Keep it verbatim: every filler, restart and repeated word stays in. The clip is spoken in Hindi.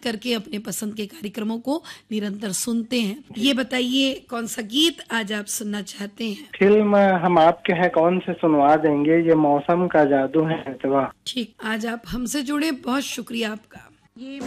करके अपने पसंद के कार्यक्रमों को निरंतर सुनते हैं। ये बताइए कौन सा गीत आज आप सुनना चाहते हैं? फिल्म हम आपके हैं कौन से सुनवा देंगे, ये मौसम का जादू है मितवा। ठीक, आज आप हमसे जुड़े, बहुत शुक्रिया आपका। ये